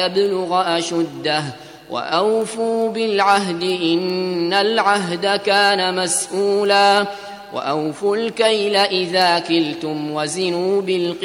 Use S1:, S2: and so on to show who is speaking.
S1: يبلغ أشده وأوفوا بالعهد إن العهد كان مسؤولا وأوفوا الكيل إذا كلتم وزنوا بالقسط